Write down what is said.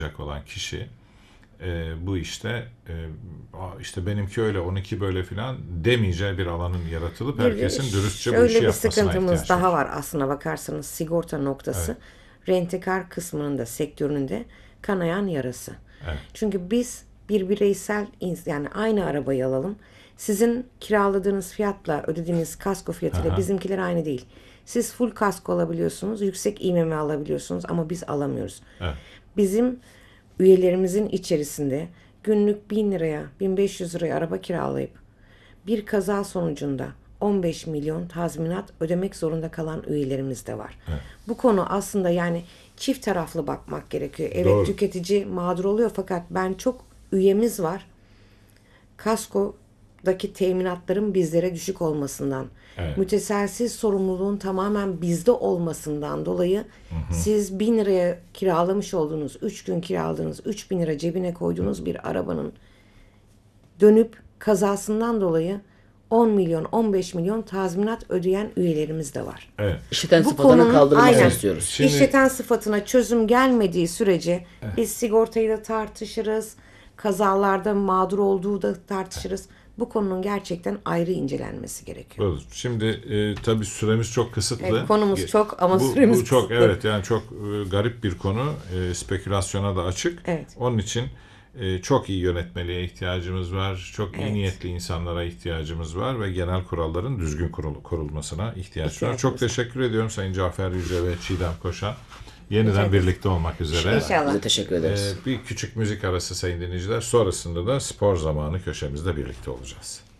olan kişi bu işte benimki öyle, onunki böyle filan demeyeceği bir alanın yaratılıp herkesin dürüstçe bu işi Şöyle bir yapmasına sıkıntımız ihtiyaç daha var. var aslına bakarsanız sigorta Evet, noktası. Rentekar kısmının da sektörünün de kanayan yarası. evet. Çünkü biz bir bireysel yani aynı arabayı alalım. Sizin kiraladığınız fiyatla ödediğiniz kasko fiyatıyla Aha, bizimkiler aynı değil. Siz full kasko alabiliyorsunuz, yüksek İMM alabiliyorsunuz ama biz alamıyoruz. evet, Bizim üyelerimizin içerisinde günlük 1000 liraya, 1500 liraya araba kiralayıp bir kaza sonucunda 15 milyon tazminat ödemek zorunda kalan üyelerimiz de var. evet. Bu konu aslında yani çift taraflı bakmak gerekiyor. Evet, Doğru. tüketici mağdur oluyor fakat ben çok üyemiz var. Kaskodaki teminatların bizlere düşük olmasından, Evet. müteselsiz sorumluluğun tamamen bizde olmasından dolayı siz 1000 liraya kiralamış olduğunuz, 3 gün kiraladığınız, 3000 lira cebine koyduğunuz bir arabanın dönüp kazasından dolayı 10 milyon, 15 milyon tazminat ödeyen üyelerimiz de var. Evet. İşiten Bu sıfatının konunun kaldırılmasını aynen istiyoruz. Şimdi işleten sıfatına çözüm gelmediği sürece biz sigortayı da tartışırız, kazalarda mağdur olduğu da tartışırız. Bu konunun gerçekten ayrı incelenmesi gerekiyor. olur. Şimdi tabii süremiz çok kısıtlı. Evet, konumuz çok ama Bu süremiz çok kısıtlı. evet, yani çok garip bir konu. Spekülasyona da açık. Evet. Onun için çok iyi yönetmeliğe ihtiyacımız var. Çok iyi Evet. niyetli insanlara ihtiyacımız var ve genel kuralların düzgün kurulmasına ihtiyaç var. İhtiyacımız Çok var. teşekkür ediyorum Sayın Cafer Yüce ve Çiğdem Koşan. Yeniden ederim. birlikte olmak üzere. İnşallah. Biz de teşekkür ederiz. Bir küçük müzik arası sayın dinleyiciler. Sonrasında da spor zamanı köşemizde birlikte olacağız.